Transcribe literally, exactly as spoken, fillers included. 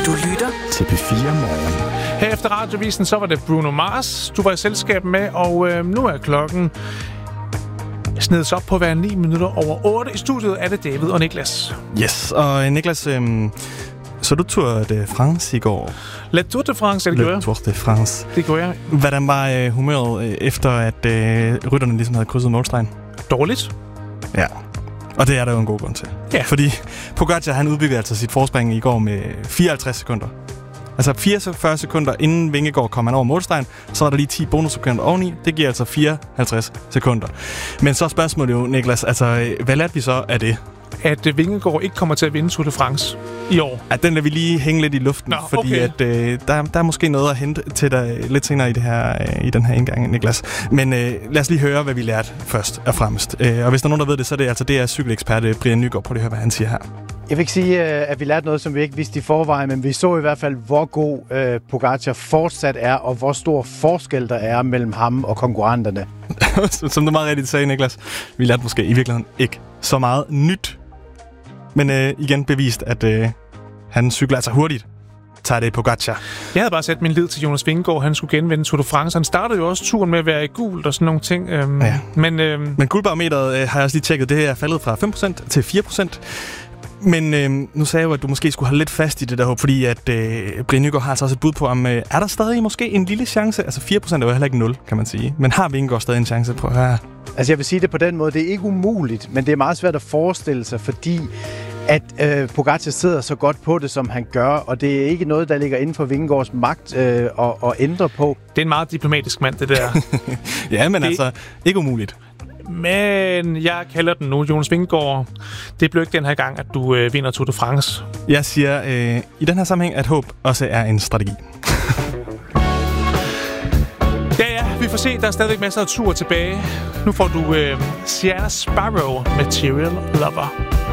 Du lytter til P fire Morgen. Her efter radiovisen, så var det Bruno Mars, du var i selskab med, og øh, nu er klokken snedet op på at være ni minutter over otte. I studiet er det David og Niklas. Yes, og Niklas, øh, så du Tour de France i går? La Tour de France, det gjorde jeg. Tour de France. Det gjorde jeg. Hvordan var øh, humøret, øh, efter at øh, rytterne ligesom havde krydset målstregen? Dårligt. Ja, og det er der jo en god grund til. Ja. Fordi Pogacar, han udbyggede altså sit forspring i går med fireoghalvtreds sekunder. Altså fireogfyrre sekunder inden Vingegaard kom han over målstregen, så var der lige ti bonussekunder oveni. Det giver altså fireoghalvtreds sekunder. Men så er spørgsmålet jo, Niklas, altså hvad lærte vi så af det? At Vingegaard ikke kommer til at vinde Tour de France i år. At den lader vi lige hænge lidt i luften, Nå, fordi okay. at øh, der, der er måske noget at hente til dig lidt senere i, det her, øh, i den her indgang, Niklas. Men øh, lad os lige høre, hvad vi lærte først og fremmest. Øh, og hvis der er nogen, der ved det, så er det altså det er cykelekspert Brian Nygaard. Prøv lige at høre, hvad han siger her. Jeg vil ikke sige, at vi lærte noget, som vi ikke vidste i forvejen, men vi så i hvert fald, hvor god øh, Pogacar fortsat er, og hvor stor forskel der er mellem ham og konkurrenterne. Som du meget rigtigt sagde, Niklas, vi lærte måske i virkeligheden ikke så meget nyt. Men øh, igen bevist, at øh, han cykler altså hurtigt. Tager det Pogacar. Jeg havde bare sat min lid til Jonas Vingegaard. Han skulle genvinde Tour de France. Han startede jo også turen med at være i gult og sådan nogle ting. Øhm, ja. Men, øhm, men guldbarometeret øh, har jeg også lige tjekket. Det er faldet fra fem procent til fire procent. Men øh, nu sagde jeg jo, at du måske skulle holde lidt fast i det der håb, fordi at øh, Brian Nygaard har altså også et bud på, om øh, er der stadig måske en lille chance? Altså fire procent er jo heller ikke nul, kan man sige. Men har Vingegaard stadig en chance på at høre? Altså jeg vil sige det på den måde, det er ikke umuligt, men det er meget svært at forestille sig, fordi at øh, Pogacar sidder så godt på det, som han gør, og det er ikke noget, der ligger inden for Vingegaards magt øh, at, at ændre på. Det er en meget diplomatisk mand, det der. Ja, men det... altså ikke umuligt. Men jeg kalder den nu, Jonas Vingegaard. Det blev ikke den her gang, at du øh, vinder Tour de France. Jeg siger øh, i den her sammenhæng, at håb også er en strategi. Ja, ja, vi får se. Der er stadigvæk masser af tur tilbage. Nu får du øh, Sierra Sparrow, Material Lover.